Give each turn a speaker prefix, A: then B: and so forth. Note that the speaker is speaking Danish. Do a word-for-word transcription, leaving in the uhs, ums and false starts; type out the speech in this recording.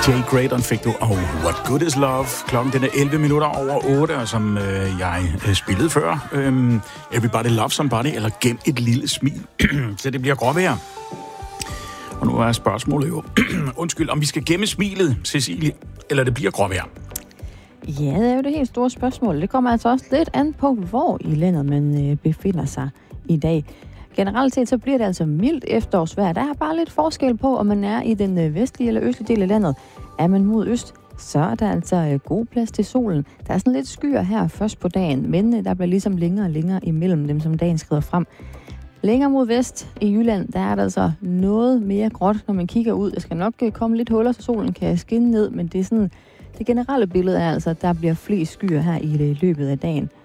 A: Jay Graydon fik du, og What Good Is Love. Klokken den er elleve minutter over otte, og som øh, jeg øh, spillede før, øh, Everybody Love Somebody, eller Gem et lille smil. Så det bliver gråvejr. Og nu er spørgsmålet jo, undskyld, om vi skal gemme smilet, Cecilie, eller det bliver gråvejr.
B: Ja, det er jo det helt store spørgsmål. Det kommer altså også lidt an på, hvor i landet man øh, befinder sig i dag. Generelt set så bliver det altså mildt efterårsvejr. Der er bare lidt forskel på, om man er i den øh, vestlige eller østlige del af landet. Er man mod øst, så er der altså øh, god plads til solen. Der er sådan lidt skyer her først på dagen, men øh, der bliver ligesom længere og længere imellem dem, som dagen skrider frem. Længere mod vest i Jylland, der er der altså noget mere gråt, når man kigger ud. Der skal nok øh, komme lidt huller, så solen kan skinne ned, men det er sådan... Det generelle billede er altså, at der bliver flest skyer her i løbet af dagen.